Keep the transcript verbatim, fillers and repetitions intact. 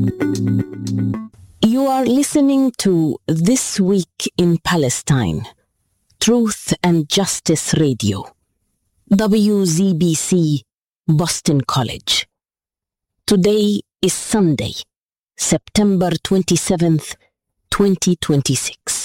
You are listening to This Week in Palestine, Truth and Justice Radio, W Z B C, Boston College. Today is Sunday, September twenty-seventh, twenty twenty-six.